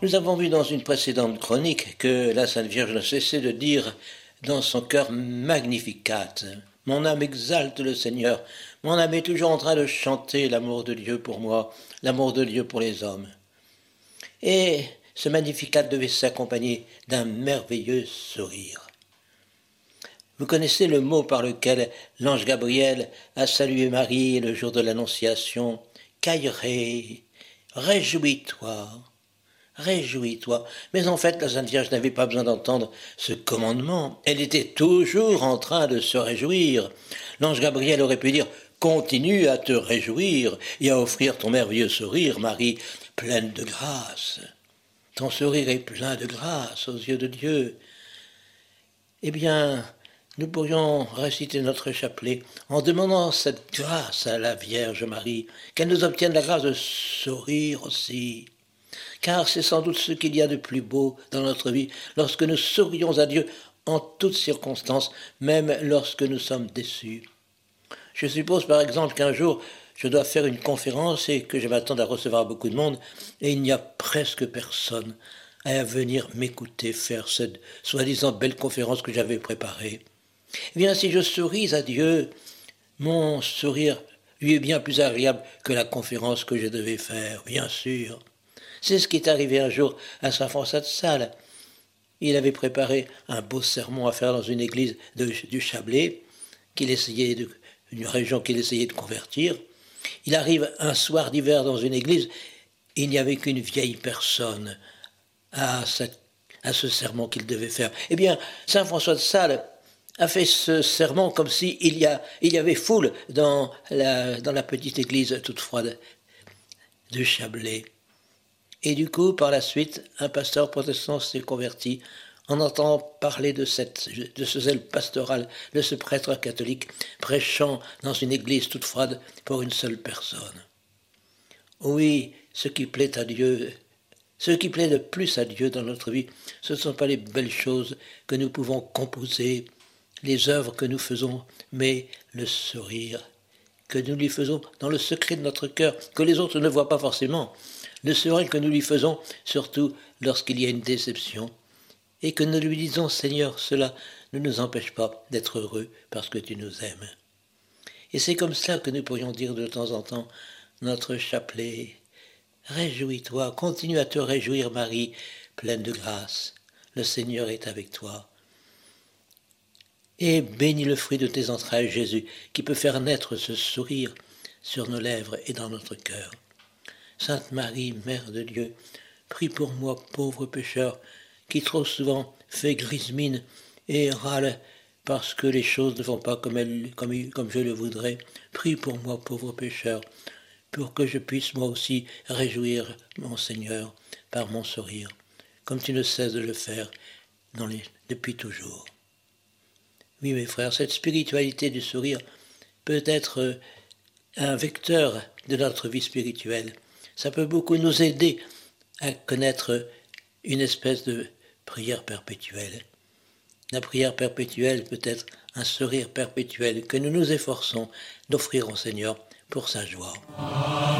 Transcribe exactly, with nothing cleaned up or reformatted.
Nous avons vu dans une précédente chronique que la Sainte Vierge ne cessait de dire dans son cœur Magnificat. Mon âme exalte le Seigneur, mon âme est toujours en train de chanter l'amour de Dieu pour moi, l'amour de Dieu pour les hommes. Et ce Magnificat devait s'accompagner d'un merveilleux sourire. Vous connaissez le mot par lequel l'ange Gabriel a salué Marie le jour de l'Annonciation. Cailleret, réjouis-toi, réjouis-toi. Mais en fait, la Sainte Vierge n'avait pas besoin d'entendre ce commandement. Elle était toujours en train de se réjouir. L'ange Gabriel aurait pu dire « Continue à te réjouir et à offrir ton merveilleux sourire, Marie, pleine de grâce. Ton sourire est plein de grâce aux yeux de Dieu. » Eh bien, nous pourrions réciter notre chapelet en demandant cette grâce à la Vierge Marie, qu'elle nous obtienne la grâce de sourire aussi. Car c'est sans doute ce qu'il y a de plus beau dans notre vie, lorsque nous sourions à Dieu en toutes circonstances, même lorsque nous sommes déçus. Je suppose par exemple qu'un jour, je dois faire une conférence et que je m'attends à recevoir beaucoup de monde, et il n'y a presque personne à venir m'écouter faire cette soi-disant belle conférence que j'avais préparée. Eh bien, si je souris à Dieu, mon sourire lui est bien plus agréable que la conférence que je devais faire, bien sûr. C'est ce qui est arrivé un jour à saint François de Sales. Il avait préparé un beau sermon à faire dans une église de, du Chablais, qu'il essayait de, une région qu'il essayait de convertir. Il arrive un soir d'hiver dans une église, et il n'y avait qu'une vieille personne à, cette, à ce sermon qu'il devait faire. Eh bien, saint François de Sales a fait ce sermon comme s'il si y, il y avait foule dans la, dans la petite église toute froide de Chablais. Et du coup, par la suite, un pasteur protestant s'est converti en entendant parler de, cette, de ce zèle pastoral de ce prêtre catholique prêchant dans une église toute froide pour une seule personne. Oui, ce qui plaît à Dieu, ce qui plaît le plus à Dieu dans notre vie, ce ne sont pas les belles choses que nous pouvons composer, les œuvres que nous faisons, mais le sourire que nous lui faisons dans le secret de notre cœur, que les autres ne voient pas forcément, le sourire que nous lui faisons, surtout lorsqu'il y a une déception, et que nous lui disons « Seigneur, cela ne nous empêche pas d'être heureux parce que tu nous aimes. » Et c'est comme ça que nous pourrions dire de temps en temps notre chapelet. Réjouis-toi, continue à te réjouir, Marie, pleine de grâce. Le Seigneur est avec toi. Et bénis le fruit de tes entrailles, Jésus, qui peut faire naître ce sourire sur nos lèvres et dans notre cœur. Sainte Marie, Mère de Dieu, prie pour moi, pauvre pécheur, qui trop souvent fait grise mine et râle parce que les choses ne vont pas comme, elle, comme, comme je le voudrais. Prie pour moi, pauvre pécheur, pour que je puisse moi aussi réjouir mon Seigneur par mon sourire, comme tu ne cesses de le faire dans les, depuis toujours. Oui, mes frères, cette spiritualité du sourire peut être un vecteur de notre vie spirituelle. Ça peut beaucoup nous aider à connaître une espèce de prière perpétuelle. La prière perpétuelle peut être un sourire perpétuel que nous nous efforçons d'offrir au Seigneur pour sa joie.